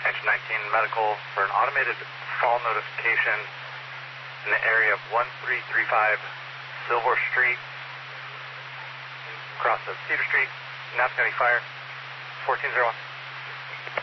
Engine 19 medical for an automated fall notification in the area of 1335 Silver Street, across of Cedar Street, Napa County Fire, 1401.